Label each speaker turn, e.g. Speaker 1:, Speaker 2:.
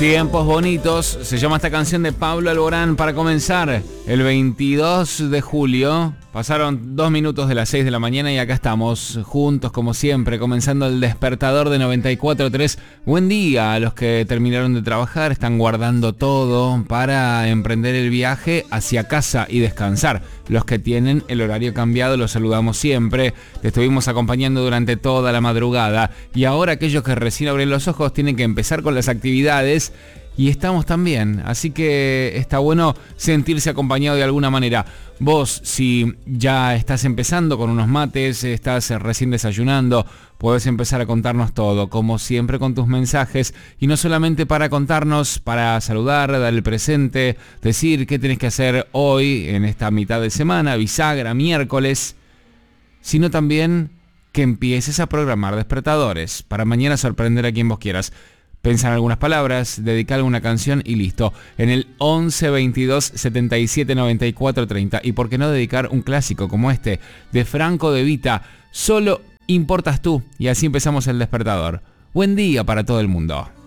Speaker 1: Tiempos bonitos, se llama esta canción de Pablo Alborán para comenzar el 22 de julio. Pasaron 2 minutos de las 6 de la mañana y acá estamos juntos como siempre, comenzando el despertador de 94.3. Buen día a los que terminaron de trabajar, están guardando todo para emprender el viaje hacia casa y descansar. Los que tienen el horario cambiado los saludamos siempre, te estuvimos acompañando durante toda la madrugada y ahora aquellos que recién abren los ojos tienen que empezar con las actividades. Y estamos también, así que está bueno sentirse acompañado de alguna manera. Vos, si ya estás empezando con unos mates, estás recién desayunando, podés empezar a contarnos todo, como siempre con tus mensajes. Y no solamente para contarnos, para saludar, dar el presente, decir qué tenés que hacer hoy, en esta mitad de semana, bisagra, miércoles, sino también que empieces a programar despertadores, para mañana sorprender a quien vos quieras. Pensar en algunas palabras, dedicar alguna canción y listo. En el 11 22 77 94 30. Y por qué no dedicar un clásico como este, de Franco De Vita, Solo importas tú. Y así empezamos el despertador. Buen día para todo el mundo.